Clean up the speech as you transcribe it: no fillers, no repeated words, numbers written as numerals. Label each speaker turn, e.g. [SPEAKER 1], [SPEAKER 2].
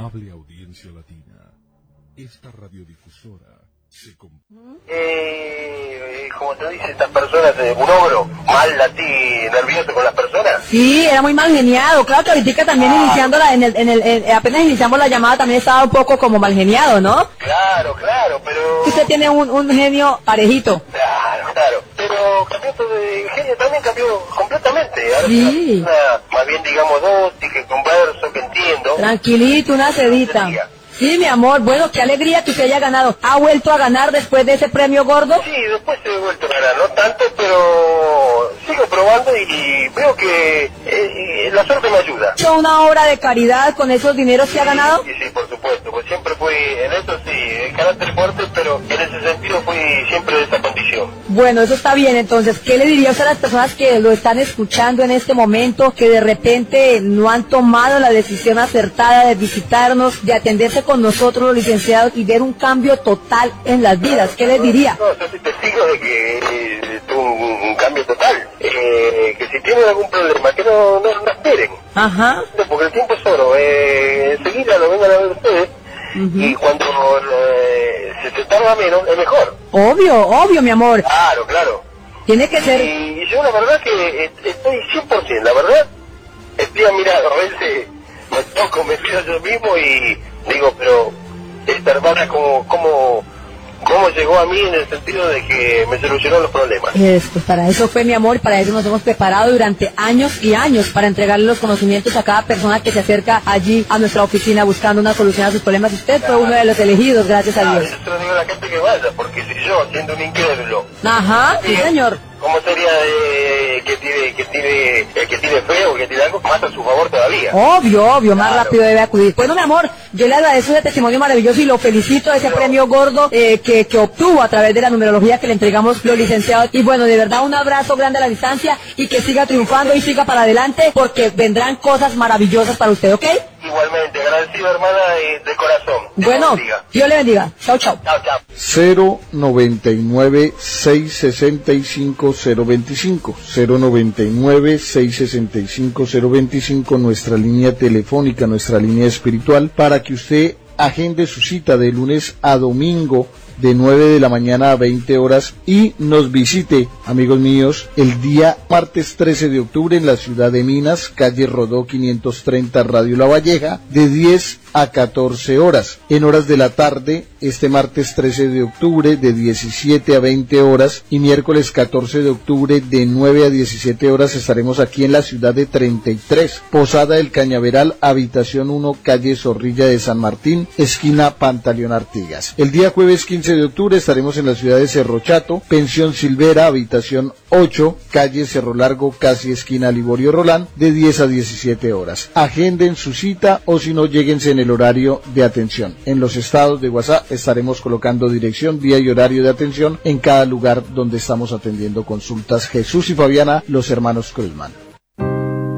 [SPEAKER 1] Amable audiencia latina, esta radiodifusora se...
[SPEAKER 2] como te dicen estas personas, un ogro, mal latí, nervioso con las personas.
[SPEAKER 3] Sí, era muy mal geniado. Claro que ahorita también iniciándola, apenas iniciamos la llamada también estaba un poco como mal geniado, ¿no?
[SPEAKER 2] Claro, pero...
[SPEAKER 3] Usted tiene un genio parejito.
[SPEAKER 2] Claro, pero cambió todo, el genio también cambió completamente. Ahora
[SPEAKER 3] sí.
[SPEAKER 2] Más bien, digamos, dócil, que converso, que entiendo.
[SPEAKER 3] Tranquilito, una sedita. Sí, mi amor, bueno, qué alegría que usted haya ganado. ¿Ha vuelto a ganar después de ese premio gordo?
[SPEAKER 2] Sí, después he vuelto a ganar, no tanto, pero sigo probando y veo que la suerte me ayuda.
[SPEAKER 3] ¿Ha hecho una obra de caridad con esos dineros que ha ganado?
[SPEAKER 2] Sí, por supuesto, pues siempre fui, en eso sí, el carácter fuerte, pero en ese sentido fui siempre de esa condición.
[SPEAKER 3] Bueno, eso está bien, entonces, ¿qué le diría usted a las personas que lo están escuchando en este momento, que de repente no han tomado la decisión acertada de visitarnos, de atenderse con nosotros los licenciados y ver un cambio total en las vidas? ¿Qué les diría?
[SPEAKER 2] No, yo soy testigo de que tuvo un cambio total, que si tienen algún problema, que no esperen.
[SPEAKER 3] Ajá.
[SPEAKER 2] Porque el tiempo es oro, enseguida lo vengan a ver ustedes, y cuando se tarda menos, es mejor.
[SPEAKER 3] Obvio, mi amor.
[SPEAKER 2] Claro.
[SPEAKER 3] Tiene que ser...
[SPEAKER 2] Y yo la verdad que estoy 100%, la verdad, estoy admirado, a veces me toco, me miro yo mismo y digo, pero esta hermana cómo llegó a mí en el sentido de que me solucionó los problemas.
[SPEAKER 3] Pues para eso fue, mi amor, para eso nos hemos preparado durante años y años para entregarle los conocimientos a cada persona que se acerca allí a nuestra oficina buscando una solución a sus problemas. Usted fue uno de los elegidos, gracias a Dios.
[SPEAKER 2] Yo se lo digo a la gente que vaya, porque si yo, siendo un incrédulo...
[SPEAKER 3] Ajá, sí, señor.
[SPEAKER 2] ¿Cómo sería que tiene fe o que tiene algo más a su favor todavía?
[SPEAKER 3] Obvio, más rápido debe acudir. Bueno, mi amor, yo le agradezco ese testimonio maravilloso y lo felicito de ese premio gordo que obtuvo a través de la numerología que le entregamos los licenciados. Y bueno, de verdad, un abrazo grande a la distancia y que siga triunfando y siga para adelante porque vendrán cosas maravillosas para usted, ¿ok?
[SPEAKER 2] Igualmente, agradecido, hermana, de corazón.
[SPEAKER 3] Bueno, Dios le bendiga. Chao.
[SPEAKER 2] Chao.
[SPEAKER 4] 099-665-025, 099-665-025, nuestra línea telefónica, nuestra línea espiritual, para que usted agende su cita de lunes a domingo, de 9 de la mañana a 20 horas y nos visite, amigos míos, el día martes 13 de octubre en la ciudad de Minas, calle Rodó 530, Radio La Valleja, de 10 a 14 horas. En horas de la tarde, este martes 13 de octubre, de 17 a 20 horas y miércoles 14 de octubre, de 9 a 17 horas, estaremos aquí en la ciudad de 33, Posada del Cañaveral, habitación 1, calle Zorrilla de San Martín, esquina Pantaleón Artigas. El día jueves 15 de octubre estaremos en la ciudad de Cerro Chato, pensión Silvera, habitación 8, calle Cerro Largo, casi esquina Liborio Rolán, de 10 a 17 horas. Agenden su cita o si no, lléguense en el horario de atención. En los estados de WhatsApp estaremos colocando dirección, día y horario de atención en cada lugar donde estamos atendiendo consultas. Jesús y Fabiana, los hermanos Cruzman.